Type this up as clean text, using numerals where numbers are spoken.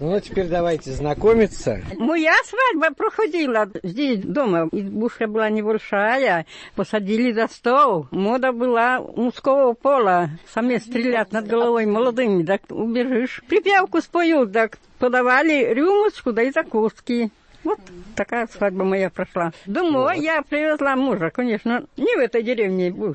Ну, а теперь давайте знакомиться. Моя свадьба проходила здесь дома. Избушка была небольшая. Посадили за стол. Мода была мужского пола. Самец стрелять над головой молодыми. Так убежишь. Припевку спою, так подавали рюмочку, да и закуски. Вот такая свадьба моя прошла. Домой я привезла мужа, конечно, не в этой деревне,